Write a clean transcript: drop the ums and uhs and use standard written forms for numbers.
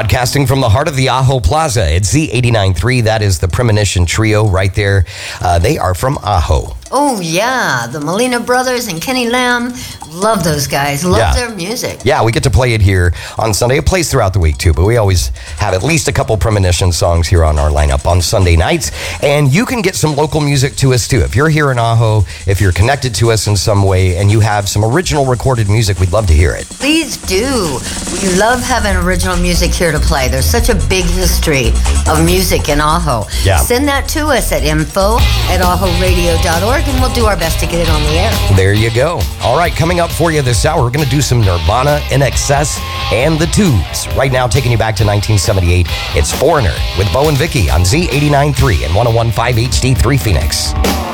Broadcasting from the heart of the Ajo Plaza at Z89.3. That is the Premonition Trio right there. They are from Ajo. Oh, yeah. The Molina Brothers and Kenny Lamb. Love those guys. Love their music. Yeah, we get to play it here on Sunday. It plays throughout the week, too, but we always have at least a couple Premonition songs here on our lineup on Sunday nights. And you can get some local music to us, too. If you're here in Ajo, if you're connected to us in some way, and you have some original recorded music, we'd love to hear it. Please do. We love having original music here to play. There's such a big history of music in Ajo. Yeah. Send that to us at info@ajoradio.org, and we'll do our best to get it on the air. There you go. All right, coming up for you this hour, we're going to do some Nirvana, INXS, and The Tubes. Right now, taking you back to 1978, it's Foreigner with Bo and Vicky on Z89.3 and 101.5 HD3 Phoenix.